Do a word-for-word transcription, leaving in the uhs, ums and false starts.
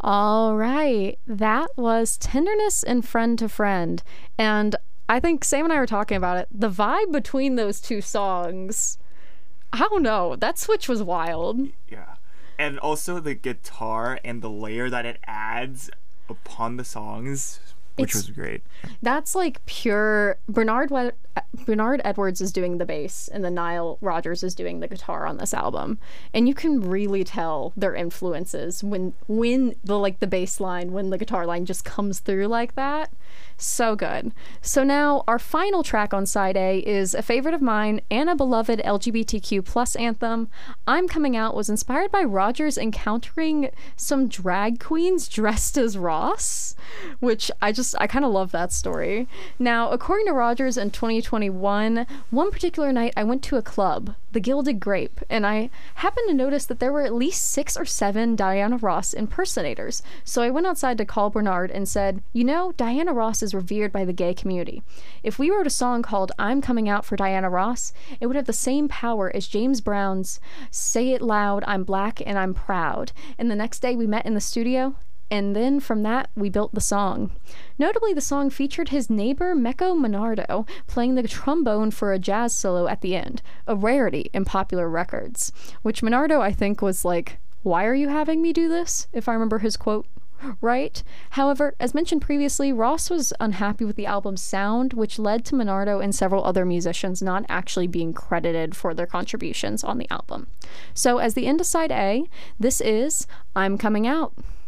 All right. That was Tenderness and Friend to Friend. And I think Sam and I were talking about it. The vibe between those two songs, I don't know. That switch was wild. Yeah. And also the guitar and the layer that it adds upon the songs, which It's- was great. That's like pure Bernard We- Bernard Edwards is doing the bass and then Nile Rodgers is doing the guitar on this album. And you can really tell their influences when when the like the bass line, when the guitar line just comes through like that. So good. So now our final track on side A is a favorite of mine and a beloved L G B T Q plus anthem. I'm Coming Out was inspired by Rodgers encountering some drag queens dressed as Ross, which I just I kind of love that story. Now, according to Rodgers in twenty twenty-one, one particular night I went to a club, the Gilded Grape, and I happened to notice that there were at least six or seven Diana Ross impersonators. So I went outside to call Bernard and said, you know, Diana Ross is revered by the gay community. If we wrote a song called I'm Coming Out for Diana Ross, it would have the same power as James Brown's Say It Loud, I'm Black and I'm Proud. And the next day we met in the studio, and then from that, we built the song. Notably, the song featured his neighbor Mecco Monardo playing the trombone for a jazz solo at the end, a rarity in popular records, which Monardo, I think, was like, why are you having me do this? If I remember his quote right. However, as mentioned previously, Ross was unhappy with the album's sound, which led to Monardo and several other musicians not actually being credited for their contributions on the album. So as the end of side A, this is I'm Coming Out.